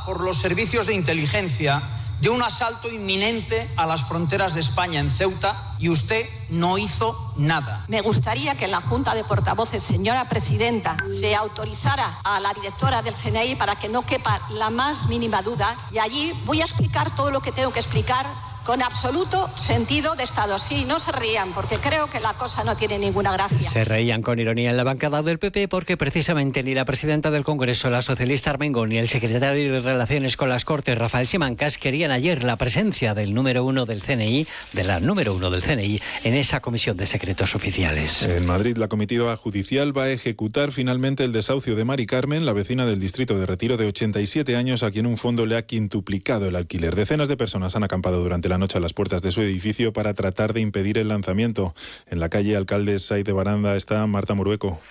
informada por los servicios de inteligencia de un asalto inminente a las fronteras de España en Ceuta y usted no hizo nada. Me gustaría que en la Junta de Portavoces, señora presidenta, se autorizara a la directora del CNI para que no quepa la más mínima duda, y allí voy a explicar todo lo que tengo que explicar con absoluto sentido de Estado. Sí, no se rían, porque creo que la cosa no tiene ninguna gracia. Se reían con ironía en la bancada del PP porque precisamente ni la presidenta del Congreso, la socialista Armengol, ni el secretario de Relaciones con las Cortes, Rafael Simancas, querían ayer la presencia del número uno del CNI, de la número uno del CNI, en esa comisión de secretos oficiales. En Madrid, la comitiva judicial va a ejecutar finalmente el desahucio de Mari Carmen, la vecina del distrito de Retiro de 87 años, a quien un fondo le ha quintuplicado el alquiler. Decenas de personas han acampado durante la noche a las puertas de su edificio para tratar de impedir el lanzamiento. En la calle Alcalde Saiz de Baranda está Marta Morueco.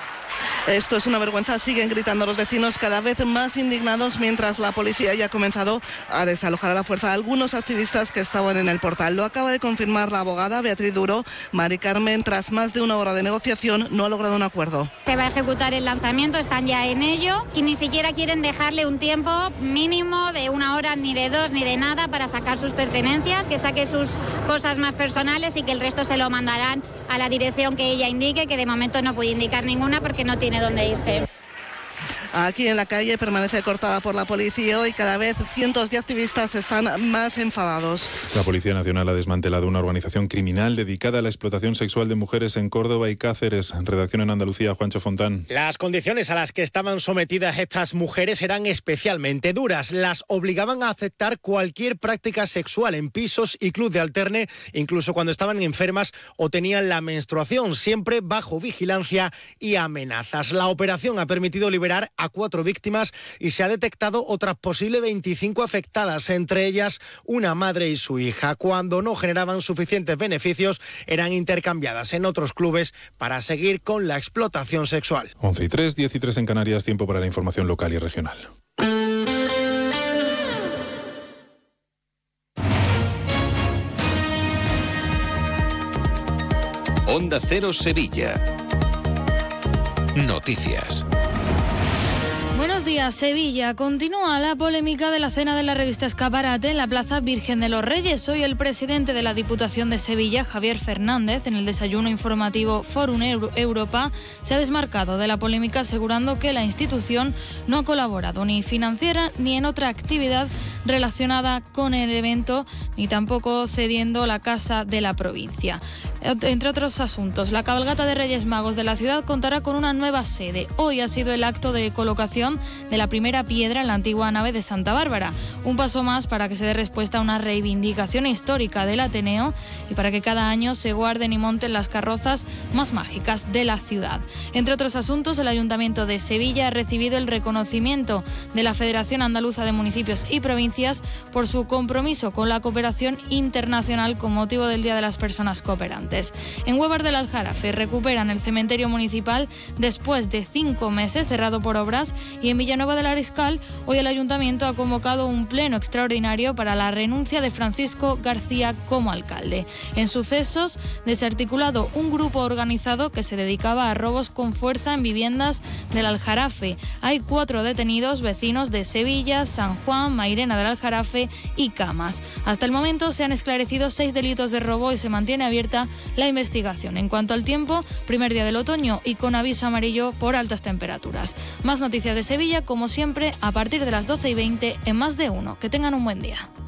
Esto es una vergüenza, siguen gritando los vecinos cada vez más indignados, mientras la policía ya ha comenzado a desalojar a la fuerza a algunos activistas que estaban en el portal. Lo acaba de confirmar la abogada Beatriz Duro. Mari Carmen, tras más de una hora de negociación, no ha logrado un acuerdo. Se va a ejecutar el lanzamiento, están ya en ello, y ni siquiera quieren dejarle un tiempo mínimo de 1 hora, ni de 2, ni de nada, para sacar sus pertenencias, que saque sus cosas más personales y que el resto se lo mandarán a la dirección que ella indique, que de momento no puede indicar ninguna porque no tiene dónde irse. Aquí en la calle permanece cortada por la policía y cada vez cientos de activistas están más enfadados. La Policía Nacional ha desmantelado una organización criminal dedicada a la explotación sexual de mujeres en Córdoba y Cáceres. Redacción en Andalucía, Juancho Fontán. Las condiciones a las que estaban sometidas estas mujeres eran especialmente duras. Las obligaban a aceptar cualquier práctica sexual en pisos y club de alterne, incluso cuando estaban enfermas o tenían la menstruación, siempre bajo vigilancia y amenazas. La operación ha permitido liberar a 4 víctimas y se ha detectado otras posibles 25 afectadas, entre ellas una madre y su hija. Cuando no generaban suficientes beneficios, eran intercambiadas en otros clubes para seguir con la explotación sexual. 11:03, 10:03 en Canarias, tiempo para la información local y regional. Onda Cero Sevilla. Noticias. Buenos días, Sevilla. Continúa la polémica de la cena de la revista Escaparate en la Plaza Virgen de los Reyes. Hoy el presidente de la Diputación de Sevilla, Javier Fernández, en el desayuno informativo Fórum Europa, se ha desmarcado de la polémica asegurando que la institución no ha colaborado ni financiera ni en otra actividad relacionada con el evento, ni tampoco cediendo la casa de la provincia. Entre otros asuntos, la cabalgata de Reyes Magos de la ciudad contará con una nueva sede. Hoy ha sido el acto de colocación de la primera piedra en la antigua nave de Santa Bárbara. Un paso más para que se dé respuesta a una reivindicación histórica del Ateneo y para que cada año se guarden y monten las carrozas más mágicas de la ciudad. Entre otros asuntos, el Ayuntamiento de Sevilla ha recibido el reconocimiento de la Federación Andaluza de Municipios y Provincias por su compromiso con la cooperación internacional con motivo del Día de las Personas Cooperantes. En Huevar del Aljarafe recuperan el cementerio municipal después de 5 meses cerrado por obras, y en Villanueva del Ariscal hoy el Ayuntamiento ha convocado un pleno extraordinario para la renuncia de Francisco García como alcalde. En sucesos, desarticulado un grupo organizado que se dedicaba a robos con fuerza en viviendas del Aljarafe. Hay 4 detenidos vecinos de Sevilla, San Juan, Mairena del Aljarafe y Camas. Hasta el momento se han esclarecido 6 delitos de robo y se mantiene abierta la investigación. En cuanto al tiempo, primer día del otoño y con aviso amarillo por altas temperaturas. Más noticias de Sevilla, como siempre, a partir de las 12:20 en Más de Uno. Que tengan un buen día.